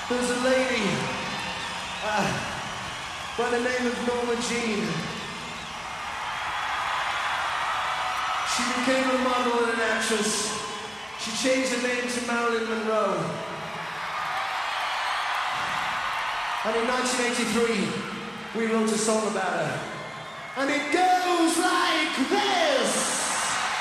There's a lady by the name of Norma Jean. She became a model and an actress. She changed her name to Marilyn Monroe. And in 1983, we wrote a song about her. And it goes like this!